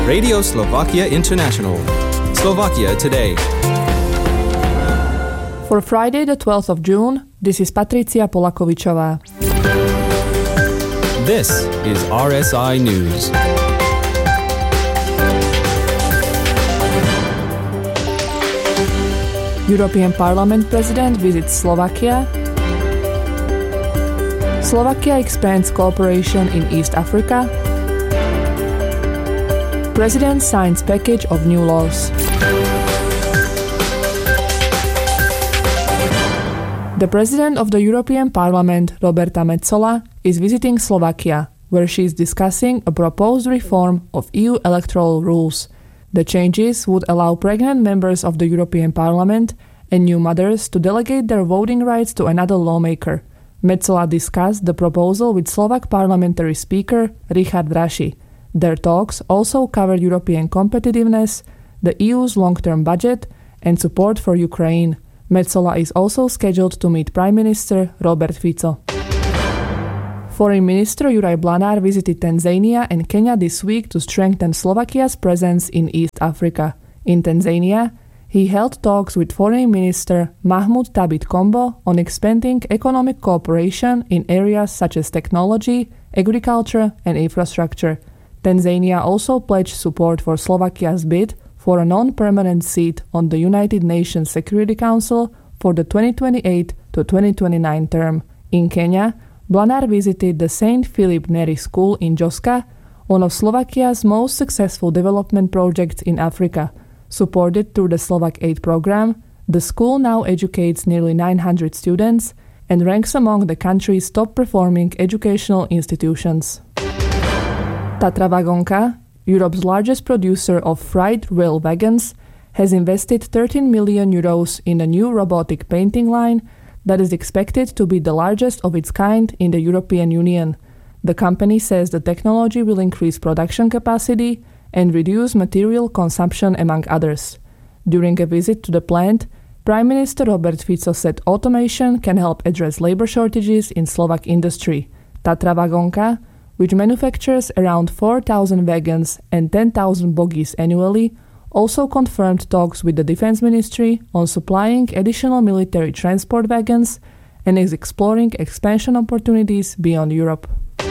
Radio Slovakia International. Slovakia Today. For Friday the 12th of June, this is Patricia Polakovičová. This is RSI News. European Parliament President visits Slovakia. Slovakia expands cooperation in East Africa. President signs package of new laws. The President of the European Parliament, Roberta Metsola, is visiting Slovakia, where she is discussing a proposed reform of EU electoral rules. The changes would allow pregnant members of the European Parliament and new mothers to delegate their voting rights to another lawmaker. Metsola discussed the proposal with Slovak parliamentary speaker Richard Raši. Their talks also covered European competitiveness, the EU's long-term budget, and support for Ukraine. Metsola is also scheduled to meet Prime Minister Robert Fico. Foreign Minister Juraj Blanár visited Tanzania and Kenya this week to strengthen Slovakia's presence in East Africa. In Tanzania, he held talks with Foreign Minister Mahmoud Thabit Kombo on expanding economic cooperation in areas such as technology, agriculture, and infrastructure. Tanzania also pledged support for Slovakia's bid for a non-permanent seat on the United Nations Security Council for the 2028 to 2029 term. In Kenya, Blanár visited the St. Philip Neri School in Joska, one of Slovakia's most successful development projects in Africa. Supported through the Slovak Aid program, the school now educates nearly 900 students and ranks among the country's top-performing educational institutions. Tatra Vagonka, Europe's largest producer of freight rail wagons, has invested 13 million euros in a new robotic painting line that is expected to be the largest of its kind in the European Union. The company says the technology will increase production capacity and reduce material consumption, among others. During a visit to the plant, Prime Minister Robert Fico said automation can help address labor shortages in Slovak industry. Tatra Vagonka, which manufactures around 4,000 wagons and 10,000 bogies annually, also confirmed talks with the Defense Ministry on supplying additional military transport wagons and is exploring expansion opportunities beyond Europe.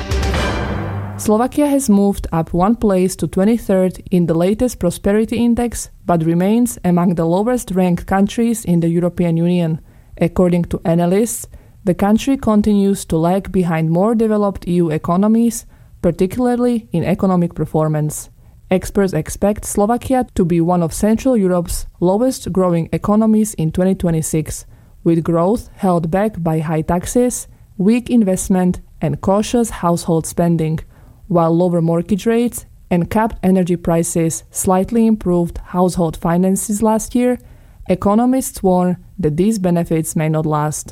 Slovakia has moved up one place to 23rd in the latest Prosperity Index, but remains among the lowest-ranked countries in the European Union. According to analysts, the country continues to lag behind more developed EU economies, particularly in economic performance. Experts expect Slovakia to be one of Central Europe's lowest-growing economies in 2026, with growth held back by high taxes, weak investment, and cautious household spending, while lower mortgage rates and capped energy prices slightly improved household finances last year. Economists warn that these benefits may not last.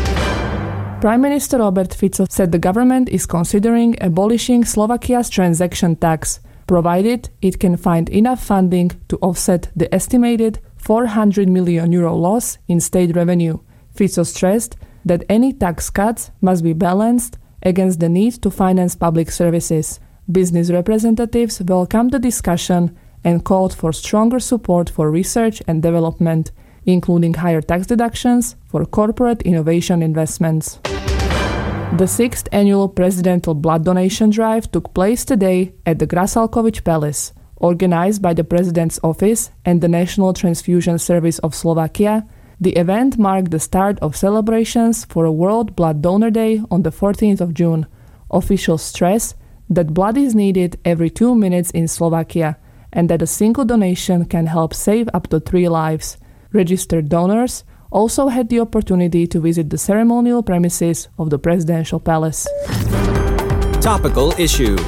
Prime Minister Robert Fico said the government is considering abolishing Slovakia's transaction tax, provided it can find enough funding to offset the estimated 400 million euro loss in state revenue. Fico stressed that any tax cuts must be balanced against the need to finance public services. Business representatives welcomed the discussion and called for stronger support for research and development, including higher tax deductions for corporate innovation investments. The 6th annual presidential blood donation drive took place today at the Grasalkovich Palace. Organized by the President's Office and the National Transfusion Service of Slovakia, the event marked the start of celebrations for a World Blood Donor Day on the 14th of June. Officials stress that blood is needed every 2 minutes in Slovakia and that a single donation can help save up to 3 lives. Registered donors also had the opportunity to visit the ceremonial premises of the Presidential Palace. Topical issue.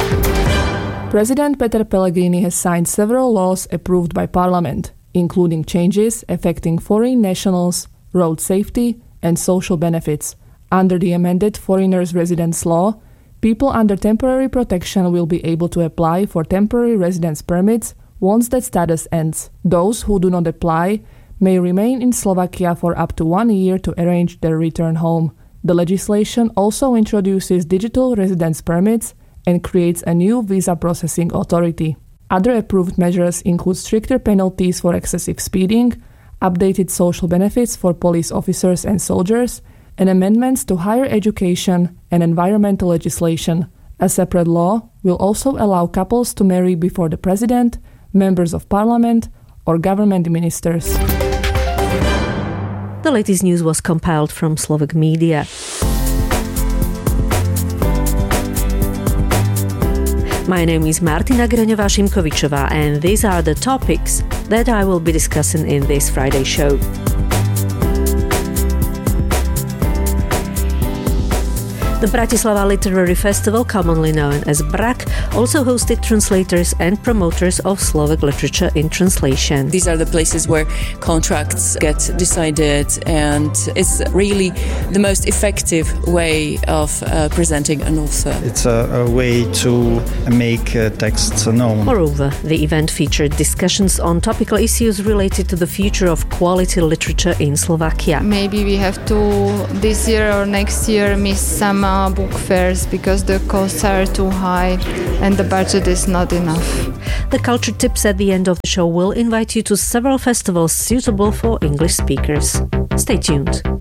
President Peter Pellegrini has signed several laws approved by Parliament, including changes affecting foreign nationals, road safety, and social benefits. Under the amended Foreigners' Residence Law, people under temporary protection will be able to apply for temporary residence permits once that status ends. Those who do not apply may remain in Slovakia for up to 1 year to arrange their return home. The legislation also introduces digital residence permits and creates a new visa processing authority. Other approved measures include stricter penalties for excessive speeding, updated social benefits for police officers and soldiers, and amendments to higher education and environmental legislation. A separate law will also allow couples to marry before the president, members of parliament, or government ministers. The latest news was compiled from Slovak media. My name is Martina Greňová-Šimkovičová, and these are the topics that I will be discussing in this Friday show. The Bratislava Literary Festival, commonly known as BRAK, also hosted translators and promoters of Slovak literature in translation. These are the places where contracts get decided, and it's really the most effective way of presenting an author. It's a way to make texts known. Moreover, the event featured discussions on topical issues related to the future of quality literature in Slovakia. Maybe we have to, this year or next year, miss some book fairs because the costs are too high and the budget is not enough. The culture tips at the end of the show will invite you to several festivals suitable for English speakers. Stay tuned.